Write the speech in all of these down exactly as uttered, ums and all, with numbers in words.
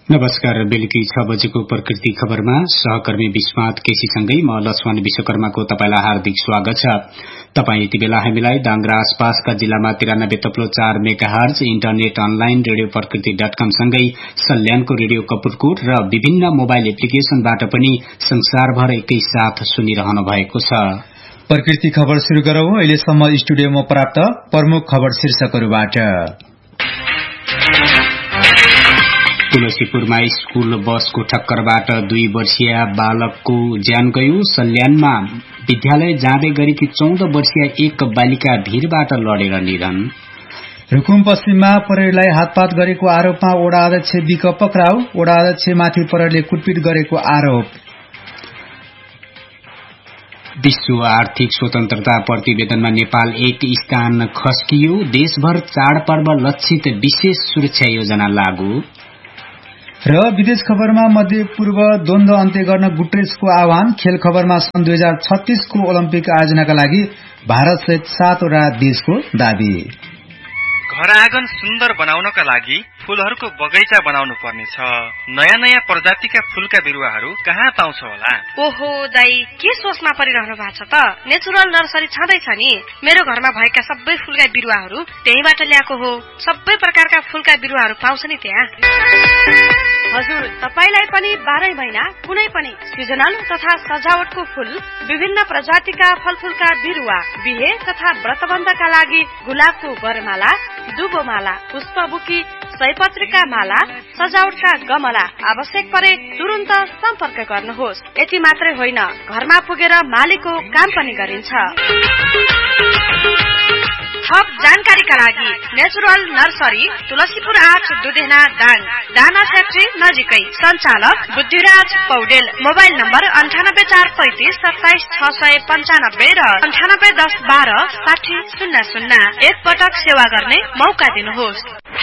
नमस्कार। बेलुकी छ बजेको प्रकृति खबरमा सहकर्मी विश्वनाथ केसीसँगै म लक्ष्मण विश्वकर्माको तपाईलाई हार्दिक स्वागत छ। तपाई यति बेला हामीलाई डांगरा आसपासका जिल्लामा तिरानब्बे तप्लो चार मेगाहर्ज इन्टरनेट अनलाइन रेडियो प्रकृति डट कम सँगै सल्यानको रेडियो कपुरकोट र विभिन्न मोबाइल एप्लिकेशनबाट पनि संसारभर एकै साथ सुनिरहनु भएको छ। प्रकृति खबर शुरू गरौं। अहिलेसम्म स्टुडियोमा प्राप्त प्रमुख खबर शीर्षकहरूबाट। तुलसीपुरमा स्कूल बसको ठक्करबाट दुई वर्षीय बालकको ज्यान गयो। सल्यानमा विद्यालय जाँदै गरेकी चौध वर्षीय एक बालिका भीरबाट लडेर निधन। रुकुम पश्चिममा प्रहरीलाई हातपात गरेको आरोपमा वडा अध्यक्ष विक पक्राउ। वडा अध्यक्षमाथि प्रहरीले कुटपिट गरेको आरोप। विश्व आर्थिक स्वतन्त्रता प्रतिवेदनमा नेपाल एक स्थान खस्कियो। देशभर चाडपर्व लक्षित विशेष सुरक्षा योजना लागू। र विदेश खबरमा मध्य पूर्व द्वन्द्व अन्त्य गर्न गुटरेसको आह्वान। खेल खबरमा सन् दुई हजार छत्तीसको ओलम्पिक आयोजनाका लागि भारत सहित सातवटा देशको दावी। घर आँगन सुन्दर बनाउनका लागि फूलहरूको बगैँचा बनाउनु पर्नेछ। नयाँ नयाँ प्रजातिका फूलका बिरुवाहरू कहाँ पाउँछ होला? ओहो दाई, के सोचमा परिरहनु भएको छ त? नेचुरल नर्सरी छँदैछ नि। मेरो घरमा भएका सबै फूलका बिरुवाहरू त्यहीबाट ल्याएको हो। सबै प्रकारका फूलका बिरुवाहरू पाउँछ नि त्यहाँ। हजुर, तपाईलाई पनि बाह्रै महिना कुनै पनि सिजनल तथा सजावटको फूल, विभिन्न प्रजातिका फलफूलका बिरुवा, बिहे तथा व्रतबन्धका लागि गुलाबको वरमाला, दुबोमाला, पुष्पबुकी, सयपत्रीका माला, सजावटका गमला आवश्यक परे तुरुन्त सम्पर्क गर्नुहोस्। यति मात्रै होइन, घरमा पुगेर मालीको काम पनि गरिन्छ। थप जानकारीका लागि नेचुरल नर्सरी तुलसीपुर आठ दुधेना दाङ, दाना फ्याक्ट्री नजिकै। सञ्चालक बुद्धिराज पौडेल। मोबाइल नम्बर अन्ठानब्बे चार पैंतिस सत्ताइस छ सय पन्चानब्बे र अन्ठानब्बे दस बाह्र साठी शून्य शून्य। एक पटक सेवा गर्ने मौका दिनुहोस्।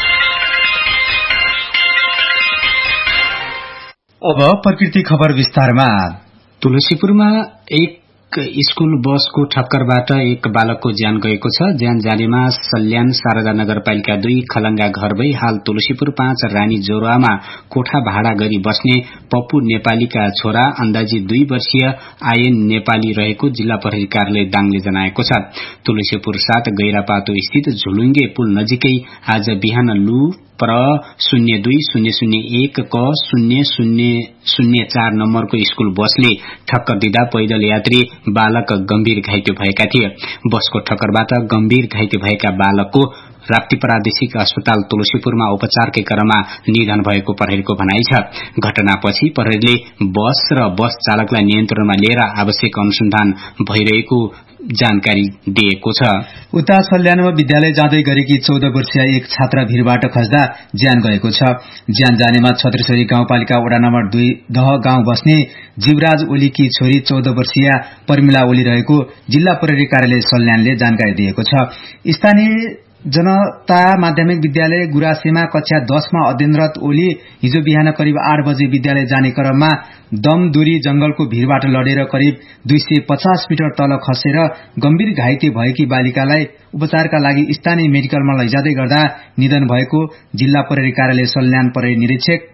अब प्रकृति खबर विस्तारमा। तुलसीपुरमा एक स्कूल बसको ठक्करबाट एक बालकको ज्यान गएको छ। ज्यान जानेमा सल्यान शारदा नगरपालिका दुई खलंगा घर भई हाल तुलसीपुर पाँच रानी जोरामा कोठा भाडा गरी बस्ने पप्पू नेपालीका छोरा अन्दाजी दुई वर्षीय आयन नेपाली रहेको जिल्ला प्रहरी कार्यालय दाङले जनाएको छ। तुलसीपुर सात गैरापातो स्थित झुलुङ्गे पुल नजिकै आज बिहान लु प्र शून्य दुई शून्य शून्य एक क शून्य शून्य शून्य चार नम्बरको स्कूल बसले ठक्कर दिँदा पैदल यात्री बालक गम्भीर घाइते भएका थिए। बसको ठक्करबाट गम्भीर घाइते भएका बालकको राप्ती प्रादेशिक अस्पताल तुलसीपुरमा उपचारकै क्रममा निधन भएको प्रहरीको भनाइ छ। घटनापछि प्रहरीले बस र बस चालकलाई नियन्त्रणमा लिएर आवश्यक अनुसन्धान भइरहेको जानकारी दिएको छ। उता सल्यानमा विद्यालय जाँदै गरेकी चौध वर्षीय एक छात्रा भीरबाट खस्दा ज्यान गएको छ। ज्यान जानेमा छत्रेश्वरी गाउँपालिका वडा नम्बर दुई दह गाउँ बस्ने जीवराज ओलीकी छोरी चौध वर्षीय पर्मिला ओली रहेको जिल्ला प्रहरी कार्यालय सल्यानले जानकारी दिएको छ। स्थानीय जनता माध्यमिक विद्यालय गुरासेमा कक्षा दशमा अध्ययनरत ओली हिजो बिहान करिब आठ बजे विद्यालय जाने क्रममा दमदुरी जंगलको भीरबाट लडेर करिब दुई सय पचास मिटर तल खसेर गम्भीर घाइते भएकी बालिकालाई उपचारका लागि स्थानीय मेडिकलमा लैजाँदै गर्दा निधन भएको जिल्ला प्रहरी कार्यालय सल्यान प्रहरी निरीक्षक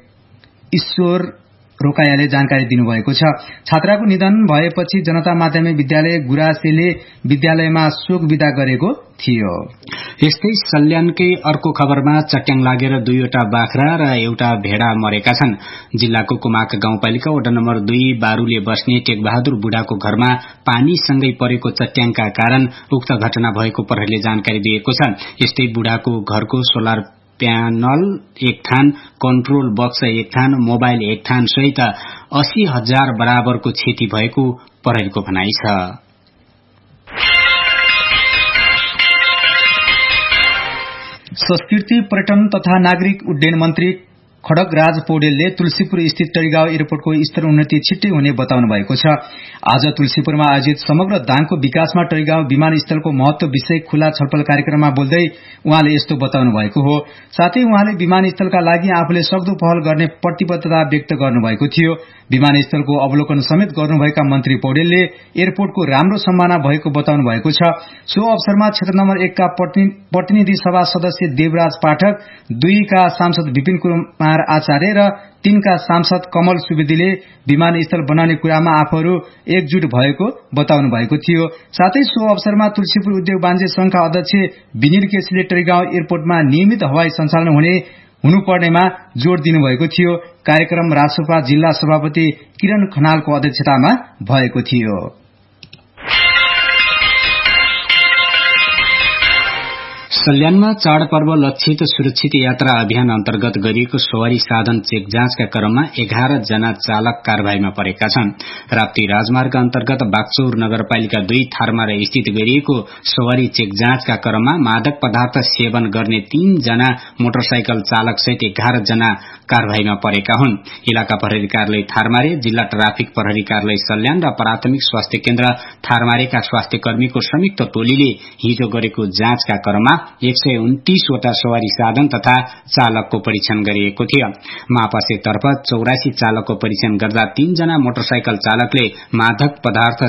ईश्वर रोकायाले जानकारी दिनुभएको छ। छात्राको निधन भएपछि जनता माध्यमिक विद्यालय गुरासेले विद्यालयमा शोक विदा गरेको थियो। यस्तै सल्यानकै अर्को खबरमा चट्याङ लागेर दुईवटा बाख्रा र एउटा भेडा मरेका छन्। जिल्लाको कुमाक गाउँपालिका वडा नम्बर दुई बारूले बस्ने टेकबहादुर बुढाको घरमा पानीसँगै परेको चट्याङका कारण उक्त घटना भएको प्रहरीले जानकारी दिएको छ। यस्तै बुढाको घरको सोलर प्यानल एक थान, कन्ट्रोल बक्स एक थान, मोबाइल एक थान सहित अस्सी हजार बराबरको क्षति भएको प्रहरीको भनाइ छ। संस्कृति पर्यटन तथा नागरिक उड्डयन मन्त्री खड्गराज पौडेलले तुलसीपुर स्थित टरीगाउँ एयरपोर्टको स्तरोन्नति छिट्टै हुने बताउनु भएको छ। आज तुलसीपुरमा आयोजित समग्र दाङको विकासमा टरीगाउँ विमानस्थलको महत्व विषय खुला छलफल कार्यक्रममा बोल्दै उहाँले यस्तो बताउनु भएको हो। साथै उहाँले विमानस्थलका लागि आफूले सक्दो पहल गर्ने प्रतिबद्धता व्यक्त गर्नुभएको थियो। विमानस्थलको अवलोकन समेत गर्नुभएका मन्त्री पौडेलले एयरपोर्टको राम्रो सम्भावना भएको बताउनु भएको छ। सो अवसरमा क्षेत्र नम्बर एक का प्रतिनिधि सभा सदस्य देवराज पाठक, दुई का सांसद विपिन कुमार कुमार आचार्य र तीनका सांसद कमल सुवेदीले विमानस्थल बनाउने कुरामा आफूहरू एकजुट भएको बताउनु भएको थियो। साथै सो अवसरमा तुलसीपुर उद्योग वाणिज्य संघका अध्यक्ष विनिल केसीले टरीगाउँ एयरपोर्टमा नियमित हवाई सञ्चालन हुने हुनुपर्नेमा जोड़ दिनुभएको थियो। कार्यक्रम राजसभा जिल्ला सभापति किरण खनालको अध्यक्षतामा भएको थियो। सल्यानमा चाडपर्व लक्षित सुरक्षित यात्रा अभियान अन्तर्गत गरिएको सवारी साधन चेक जाँचका क्रममा एघार जना चालक कार्यवाहीमा परेका छन्। राप्ती राजमार्ग अन्तर्गत बागचौर नगरपालिका दुई थारमारा स्थित गरिएको सवारी चेक जाँचका क्रममा मादक पदार्थ सेवन गर्ने तीन जना मोटरसाइकल चालक सहित एघार जना कार्यवाहीमा परेका हुन्। इलाका प्रहरी कार्यालय थारमारे, जिल्ला ट्राफिक प्रहरी कार्यालय सल्यान र प्राथमिक स्वास्थ्य केन्द्र थारमारेका स्वास्थ्य कर्मीको संयुक्त टोलीले हिजो गरेको जाँचका क्रममा एक सय उन्तीसवटा सवारी साधन तथा चालकको परीक्षण गरिएको थियो। मापासे तर्फ चौरासी चालकको परीक्षण गर्दा तीन जना मोटरसाइकल चालकले मादक पदार्थ